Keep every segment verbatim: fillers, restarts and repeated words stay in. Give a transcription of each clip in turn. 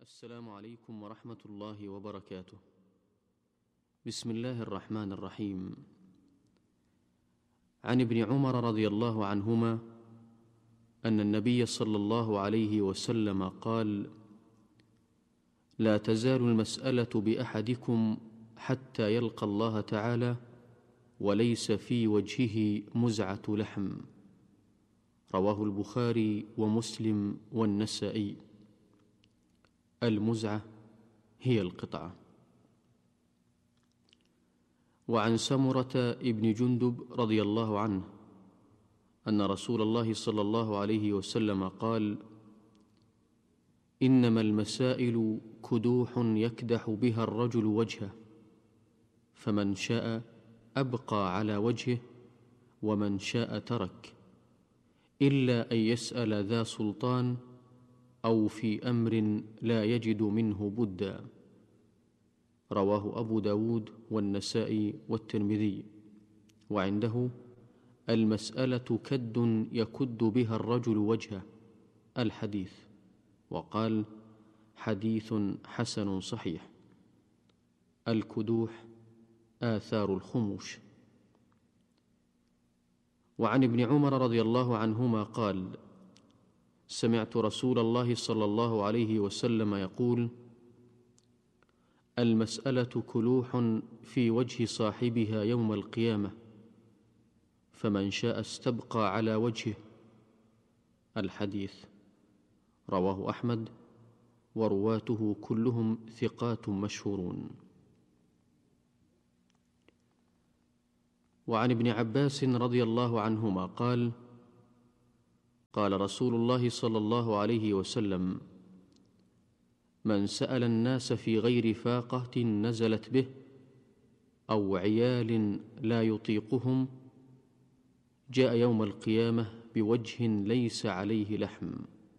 السلام عليكم ورحمة الله وبركاته. بسم الله الرحمن الرحيم. عن ابن عمر رضي الله عنهما أن النبي صلى الله عليه وسلم قال: لا تزال المسألة بأحدكم حتى يلقى الله تعالى وليس في وجهه مزعة لحم. رواه البخاري ومسلم والنسائي. المزعة هي القطعة. وعن سمرة ابن جندب رضي الله عنه أن رسول الله صلى الله عليه وسلم قال: إنما المسائل كدوح يكدح بها الرجل وجهه، فمن شاء أبقى على وجهه ومن شاء ترك، إلا أن يسأل ذا سلطان أو في أمر لا يجد منه بدا. رواه أبو داود والنسائي والترمذي. وعنده: المسألة كد يكد بها الرجل وجهه، الحديث. وقال: حديث حسن صحيح. الكدوح آثار الخموش. وعن ابن عمر رضي الله عنهما قال: سمعت رسول الله صلى الله عليه وسلم يقول: المسألة كلوح في وجه صاحبها يوم القيامة، فمن شاء استبقى على وجهه. الحديث. رواه أحمد، ورواته كلهم ثقات مشهورون. وعن ابن عباس رضي الله عنهما قال: قال رسول الله صلى الله عليه وسلم: من سأل الناس في غير فاقة نزلت به أو عيال لا يطيقهم جاء يوم القيامة بوجه ليس عليه لحم.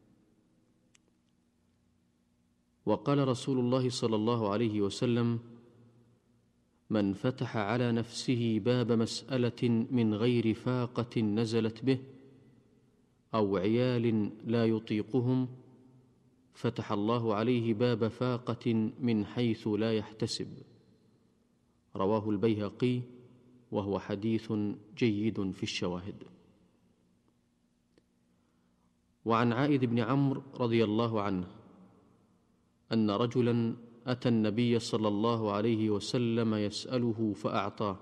وقال رسول الله صلى الله عليه وسلم: من فتح على نفسه باب مسألة من غير فاقة نزلت به أو عيال لا يطيقهم فتح الله عليه باب فاقة من حيث لا يحتسب. رواه البيهقي، وهو حديث جيد في الشواهد. وعن عائذ بن عمرو رضي الله عنه أن رجلا أتى النبي صلى الله عليه وسلم يسأله فأعطاه،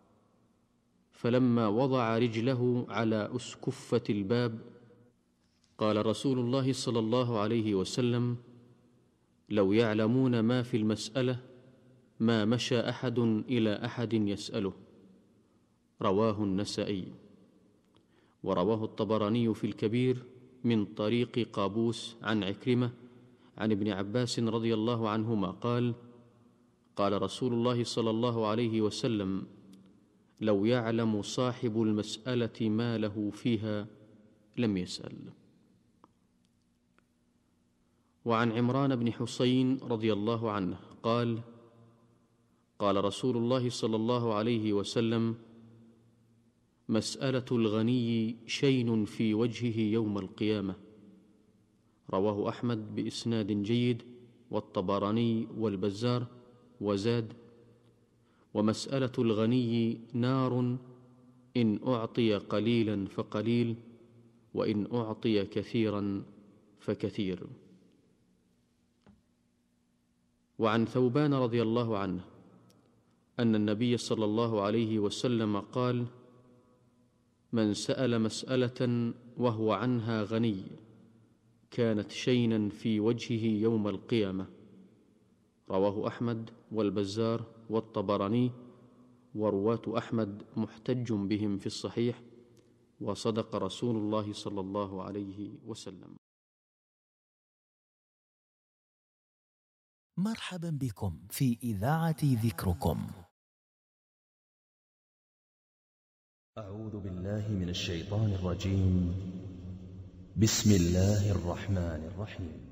فلما وضع رجله على أسكفة الباب قال رسول الله صلى الله عليه وسلم: لو يعلمون ما في المسألة ما مشى أحد إلى أحد يسأله. رواه النسائي. ورواه الطبراني في الكبير من طريق قابوس عن عكرمة عن ابن عباس رضي الله عنهما قال: قال رسول الله صلى الله عليه وسلم: لو يعلم صاحب المسألة ما له فيها لم يسأل. وعن عمران بن حسين رضي الله عنه قال: قال رسول الله صلى الله عليه وسلم: مسألة الغني شين في وجهه يوم القيامة. رواه أحمد بإسناد جيد، والطبراني والبزار. وزاد: ومسألة الغني نار إن أعطي قليلا فقليل، وإن أعطي كثيرا فكثير. وعن ثوبان رضي الله عنه أن النبي صلى الله عليه وسلم قال: من سأل مسألة وهو عنها غني كانت شينا في وجهه يوم القيامة. رواه أحمد والبزار والطبراني. ورواة أحمد محتج بهم في الصحيح، وصدق رسول الله صلى الله عليه وسلم. مرحبا بكم في إذاعة ذكركم. أعوذ بالله من الشيطان الرجيم. بسم الله الرحمن الرحيم.